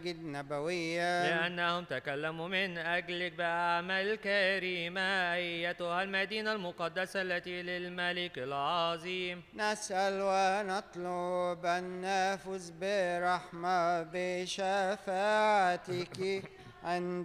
نبويا، لأنهم تكلموا من أجلك بأعمال كريمة أيتها المدينة المقدسة التي للملك العظيم. نسأل ونطلب أن نفوز برحمة بشفاعتك عند